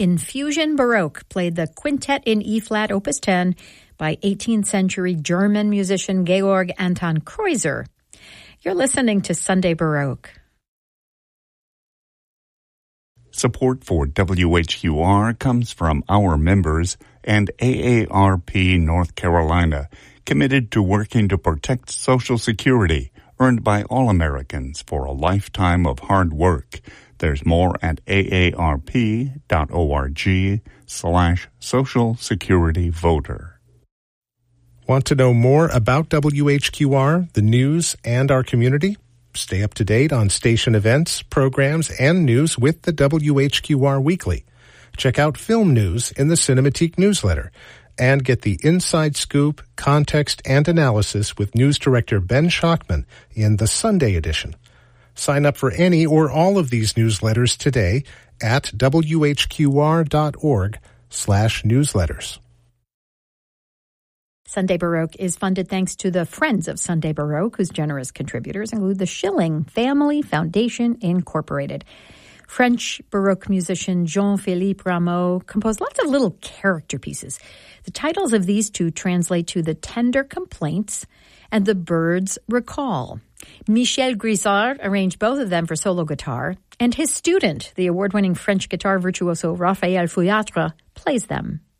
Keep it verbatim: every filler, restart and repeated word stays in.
Infusion Baroque played the Quintet in E-flat, Opus ten, by eighteenth century German musician Georg Anton Kreuzer. You're listening to Sunday Baroque. Support for W H Q R comes from our members and A A R P North Carolina, committed to working to protect Social Security earned by all Americans for a lifetime of hard work. There's more at aarp.org slash Social Security Voter. Want to know more about W H Q R, the news, and our community? Stay up to date on station events, programs, and news with the W H Q R Weekly. Check out film news in the Cinematique newsletter and get the inside scoop, context, and analysis with news director Ben Schachman in the Sunday edition. Sign up for any or all of these newsletters today at whqr.org slash newsletters. Sunday Baroque is funded thanks to the Friends of Sunday Baroque, whose generous contributors include the Schilling Family Foundation, Incorporated. French Baroque musician Jean-Philippe Rameau composed lots of little character pieces. The titles of these two translate to The Tender Complaints and The Bird's Recall. Michel Grisard arranged both of them for solo guitar, and his student, the award-winning French guitar virtuoso Raphael Fouillatre, plays them.